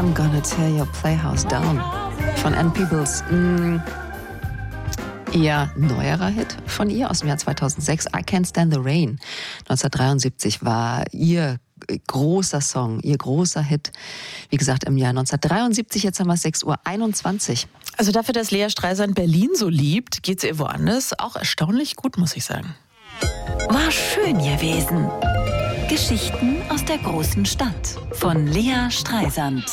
I'm Gonna Tear Your Playhouse Down von Ann Peebles. Eher neuerer Hit von ihr aus dem Jahr 2006, I Can't Stand the Rain. 1973 war ihr großer Song, ihr großer Hit. Wie gesagt, im Jahr 1973, jetzt haben wir es 6:21 Uhr. Also dafür, dass Lea Streisand Berlin so liebt, geht es ihr woanders auch erstaunlich gut, muss ich sagen. War schön gewesen. Geschichten aus der großen Stadt von Lea Streisand.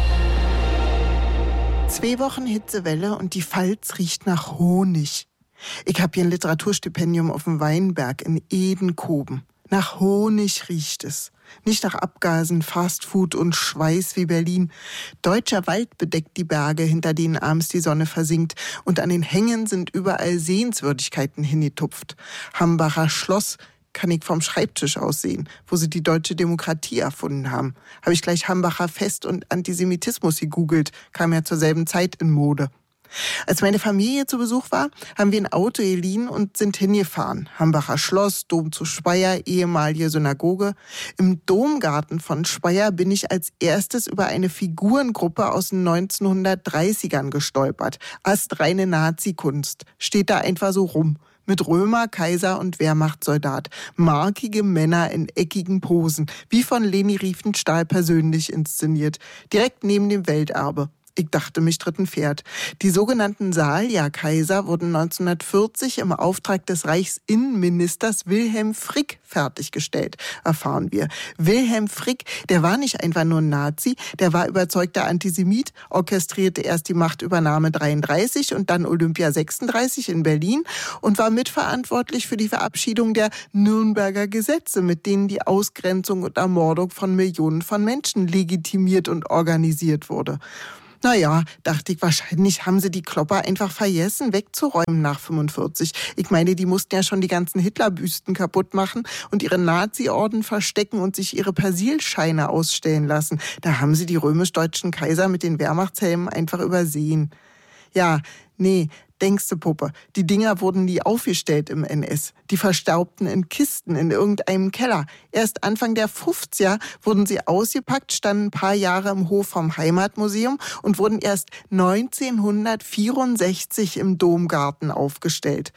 2 Wochen Hitzewelle und die Pfalz riecht nach Honig. Ich habe hier ein Literaturstipendium auf dem Weinberg in Edenkoben. Nach Honig riecht es. Nicht nach Abgasen, Fastfood und Schweiß wie Berlin. Deutscher Wald bedeckt die Berge, hinter denen abends die Sonne versinkt. Und an den Hängen sind überall Sehenswürdigkeiten hingetupft. Hambacher Schloss kann ich vom Schreibtisch aus sehen, wo sie die deutsche Demokratie erfunden haben. Habe ich gleich Hambacher Fest und Antisemitismus gegoogelt, kam ja zur selben Zeit in Mode. Als meine Familie zu Besuch war, haben wir ein Auto geliehen und sind hingefahren. Hambacher Schloss, Dom zu Speyer, ehemalige Synagoge. Im Domgarten von Speyer bin ich als erstes über eine Figurengruppe aus den 1930ern gestolpert. Astreine Nazi-Kunst. Steht da einfach so rum. Mit Römer, Kaiser und Wehrmachtssoldat. Markige Männer in eckigen Posen. Wie von Leni Riefenstahl persönlich inszeniert. Direkt neben dem Welterbe. Ich dachte, mich tritt ein Pferd. Die sogenannten Salja-Kaiser wurden 1940 im Auftrag des Reichsinnenministers Wilhelm Frick fertiggestellt, erfahren wir. Wilhelm Frick, der war nicht einfach nur ein Nazi, der war überzeugter Antisemit, orchestrierte erst die Machtübernahme 33 und dann Olympia 36 in Berlin und war mitverantwortlich für die Verabschiedung der Nürnberger Gesetze, mit denen die Ausgrenzung und Ermordung von Millionen von Menschen legitimiert und organisiert wurde. Naja, dachte ich, wahrscheinlich haben sie die Klopper einfach vergessen, wegzuräumen nach 45. Ich meine, die mussten ja schon die ganzen Hitlerbüsten kaputt machen und ihre Nazi-Orden verstecken und sich ihre Persilscheine ausstellen lassen. Da haben sie die römisch-deutschen Kaiser mit den Wehrmachtshelmen einfach übersehen. Ja, nee, denkste Puppe, die Dinger wurden nie aufgestellt im NS. Die verstaubten in Kisten in irgendeinem Keller. Erst Anfang der 50er wurden sie ausgepackt, standen ein paar Jahre im Hof vom Heimatmuseum und wurden erst 1964 im Domgarten aufgestellt.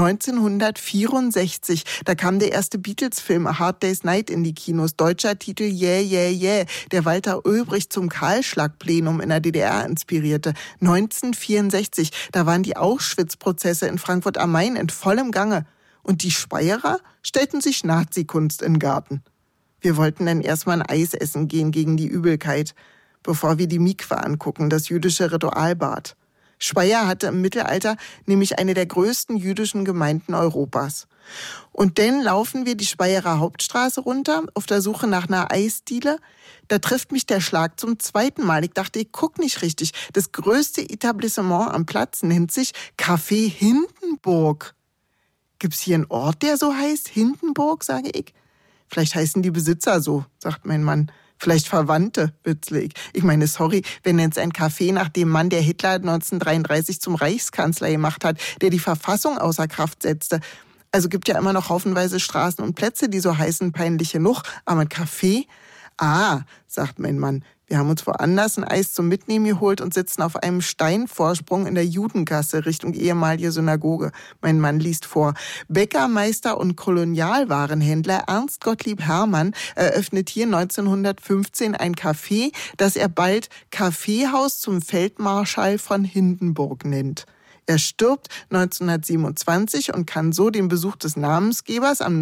1964, da kam der erste Beatles-Film A Hard Day's Night in die Kinos. Deutscher Titel Yeah, Yeah, Yeah, der Walter Ulbricht zum Kahlschlag-Plenum in der DDR inspirierte. 1964, da waren die Auschwitz-Prozesse in Frankfurt am Main in vollem Gange. Und die Speyerer stellten sich Nazi-Kunst in den Garten. Wir wollten dann erstmal ein Eis essen gehen gegen die Übelkeit, bevor wir die Mikwe angucken, das jüdische Ritualbad. Speyer hatte im Mittelalter nämlich eine der größten jüdischen Gemeinden Europas. Und dann laufen wir die Speyerer Hauptstraße runter, auf der Suche nach einer Eisdiele. Da trifft mich der Schlag zum 2. Mal. Ich dachte, ich guck nicht richtig. Das größte Etablissement am Platz nennt sich Café Hindenburg. Gibt's hier einen Ort, der so heißt? Hindenburg, sage ich. Vielleicht heißen die Besitzer so, sagt mein Mann. Vielleicht Verwandte, witzle ich. Ich meine, sorry, wenn jetzt ein Café nach dem Mann, der Hitler 1933 zum Reichskanzler gemacht hat, der die Verfassung außer Kraft setzte. Also gibt ja immer noch haufenweise Straßen und Plätze, die so heißen, peinlich genug. Aber ein Café? Ah, sagt mein Mann. Wir haben uns woanders ein Eis zum Mitnehmen geholt und sitzen auf einem Steinvorsprung in der Judengasse Richtung ehemalige Synagoge. Mein Mann liest vor. Bäckermeister und Kolonialwarenhändler Ernst Gottlieb Hermann eröffnet hier 1915 ein Café, das er bald Kaffeehaus zum Feldmarschall von Hindenburg nennt. Er stirbt 1927 und kann so den Besuch des Namensgebers am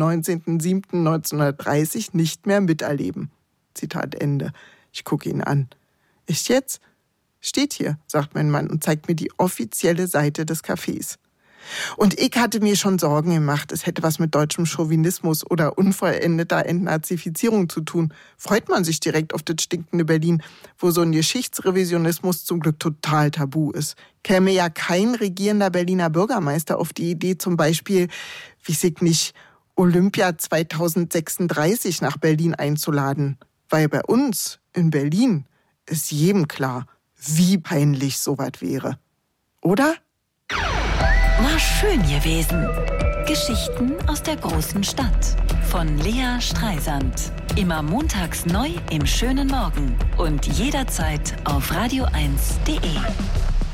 19.07.1930 nicht mehr miterleben. Zitat Ende. Ich gucke ihn an. Echt jetzt? Steht hier, sagt mein Mann und zeigt mir die offizielle Seite des Cafés. Und ich hatte mir schon Sorgen gemacht, es hätte was mit deutschem Chauvinismus oder unvollendeter Entnazifizierung zu tun. Freut man sich direkt auf das stinkende Berlin, wo so ein Geschichtsrevisionismus zum Glück total tabu ist. Käme ja kein regierender Berliner Bürgermeister auf die Idee, zum Beispiel, weiß ich nicht, Olympia 2036 nach Berlin einzuladen. Weil bei uns in Berlin ist jedem klar, wie peinlich sowas wäre. Oder? War schön gewesen. Geschichten aus der großen Stadt von Lea Streisand. Immer montags neu im schönen Morgen und jederzeit auf radio1.de.